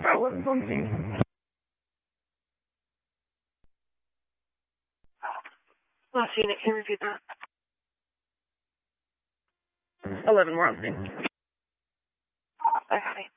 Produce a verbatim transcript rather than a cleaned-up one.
eleven something. Not seeing it. Can you repeat that? eleven, we're on scene. Okay.